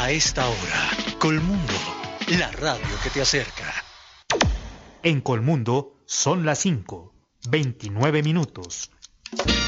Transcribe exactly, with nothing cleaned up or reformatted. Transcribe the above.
A esta hora, Colmundo, la radio que te acerca. En Colmundo son las cinco, veintinueve minutos.